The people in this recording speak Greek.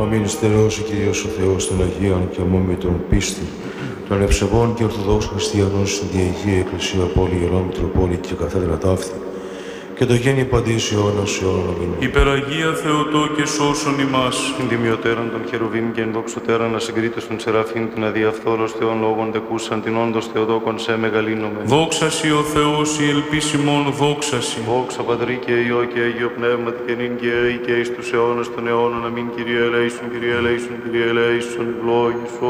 Αμήν στερεώσει Κύριος ο Θεός των Αγίων και αμών με τον πίστη, των ευσεβών και ορθοδόξων χριστιανών στην Διαγία Εκκλησία Πόλη, Ιερό Μητροπόλη και Καθέδρα Ταύτη, και το γέννη παντής αιώνας αιώνων. Αμήν. Υπεραγία Θεοτό και σώσον ημάς. Τιμιωτέραν των χερουβίμ και ενδοξωτέραν ασυγκρίτως των σεραφείμ την αδιαφθόρος Θεών λόγων δεκούσαν την όντως Θεοτόκον σε μεγαλύνομαι. Δόξασι ο Θεός η ελπίσιμον δόξασι. Δόξα Πατρί και Υιό και Αγίο Πνεύματι και νυν και αεί και εις τους αιώνας των αιώνων. Αμήν. Κύριε ελέησον, Κύριε ελέησον, Κύριε ελέησον, ευλόγησον.